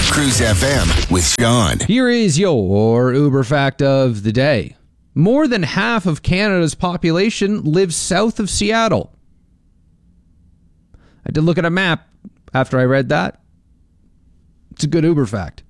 Cruise FM with Sean. Here is your Uber fact of the day. More than half of Canada's population lives south of Seattle. I did look at a map after I read that. It's a good Uber fact.